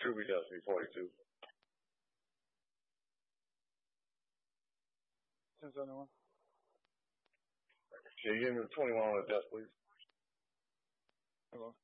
True retail should be 42. 1071. Can you give me 21 on the desk, please? Hello.